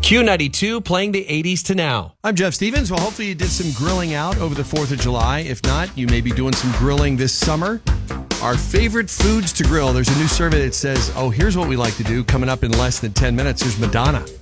Q92 playing the 80s to now. I'm Jeff Stevens. Well, hopefully you did some grilling out over the 4th of July. If not, you may be doing some grilling this summer. Our favorite foods to grill. There's a new survey that says, here's what we like to do. Coming up in less than 10 minutes, there's Madonna.